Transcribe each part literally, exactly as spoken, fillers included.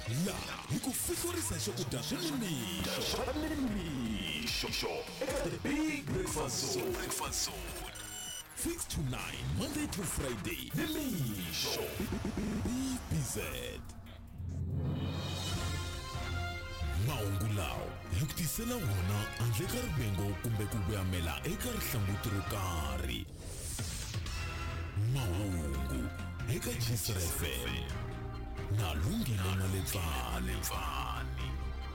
la hi ku fihlurisa swakudya swa nimixo eka the big breakfast zone. breakfast zone six to nine Monday to Friday nimixo B B Z. Mahungu lawa hi ku tisela wona handle ka rivengo kumbe ku vuyamela eka rihlangutiro ro karhi. Mahungu eka Chisra F M na Lungile Maletsane.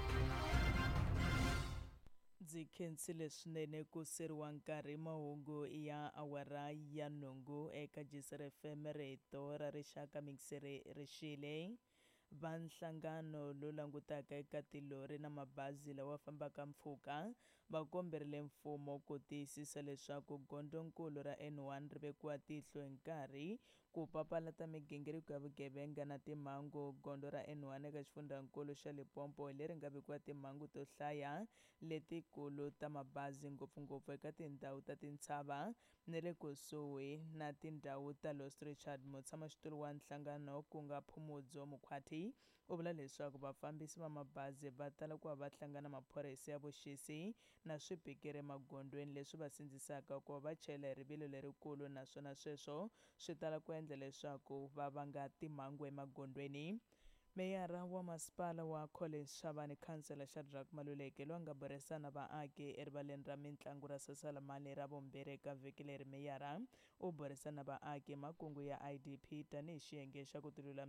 Ndzi khensile swinene ku seriwa nkarhi mahungu ya awara ya nhungu eka Chisra F M rito ra rixaka mixere rixile. Vanhlangano lo langutaka eka tilori na mabazi lawa fambaka mpfhuka va komberile mfumo ku tiyisisa leswaku gondzonkulu ra N one ri vekiwa tihlo hi nkarhi ku papalata migingiriko ya vugevenga na timhangu. Gondo ra N one eka xifundzankulu xa Limpopo leri nga vekiwa timhangu to hlaya letikulu ta mabazi ngopfungopfu eka tindhawu ta tintshava ni le kusuhi na tindhawu ta Lost Richard. Mutshamaxitulu wa nhlangano ku nga Phumudzo Mukhwati u vula leswaku vafambisi va mabazi va tala ku va va hlangana maphorisa ya vuxisi na swipikiri magondweni leswi va sindzisaka ku va va chela hi rivilo lerikulu, naswona sweswo swi tala ku endla leswaku va vanga timhangu emagondweni. Meyara wa masipala wa College Shavani Councillor Shadrack Maluleke loyi a nga burisana vaaki erivaleni ra mitlangu ra Sasalamani ra vumbirhi eka vhiki leri. Meyara u burisana vaaki makungu ya I D P tanihi xiyenge xa ku tilulamisela